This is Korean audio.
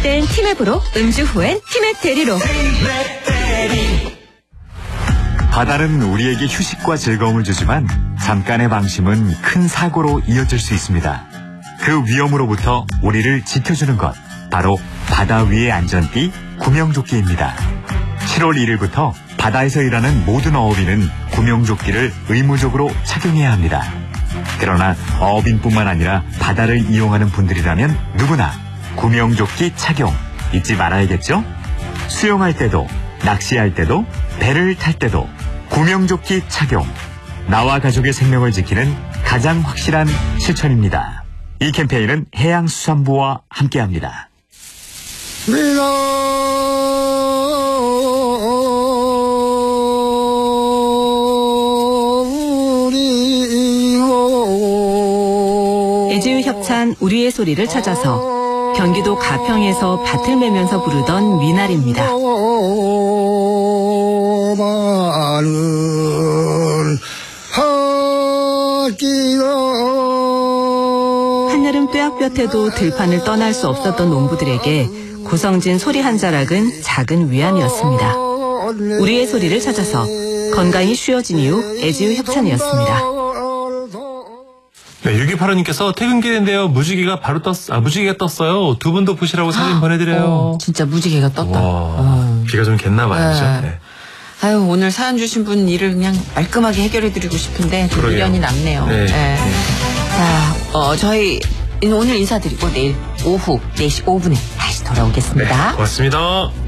힘들 땐 티맵으로, 음주 후엔 티맵 대리로. 바다는 우리에게 휴식과 즐거움을 주지만 잠깐의 방심은 큰 사고로 이어질 수 있습니다. 그 위험으로부터 우리를 지켜주는 것, 바로 바다 위의 안전띠 구명조끼입니다. 7월 1일부터 바다에서 일하는 모든 어업인은 구명조끼를 의무적으로 착용해야 합니다. 그러나 어업인뿐만 아니라 바다를 이용하는 분들이라면 누구나 구명조끼 착용 잊지 말아야겠죠? 수영할 때도, 낚시할 때도, 배를 탈 때도 구명조끼 착용. 나와 가족의 생명을 지키는 가장 확실한 실천입니다. 이 캠페인은 해양수산부와 함께합니다. 애지유협찬 우리의 소리를 찾아서 경기도 가평에서 밭을 매면서 부르던 미나리입니다. 한여름 뙤약볕에도 들판을 떠날 수 없었던 농부들에게 고성진 소리 한 자락은 작은 위안이었습니다. 우리의 소리를 찾아서 건강이 쉬워진 이후 애지유 협찬이었습니다. 네, 6285님께서 퇴근길인데요. 무지개가 떴어요. 두 분도 보시라고 사진 보내드려요. 진짜 무지개가 떴다. 비가 좀 겠나 봐요. 네. 아유, 오늘 사연 주신 분 일을 그냥 말끔하게 해결해드리고 싶은데 좀 미련이 남네요. 네. 네. 자, 저희 오늘 인사드리고 내일 오후 4시 5분에 다시 돌아오겠습니다. 네, 고맙습니다.